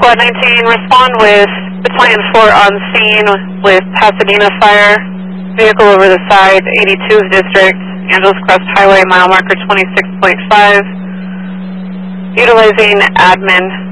Squad 19, respond with Battalion 4 on scene with Pasadena Fire. Vehicle over the side, 82th District, Angeles Crest Highway, mile marker 26.5. Utilizing admin.